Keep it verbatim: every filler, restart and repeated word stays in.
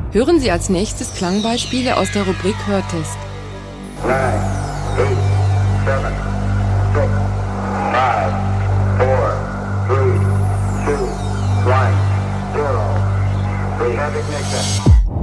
Hören Sie als nächstes Klangbeispiele aus der Rubrik Hörtest. nine, eight, seven,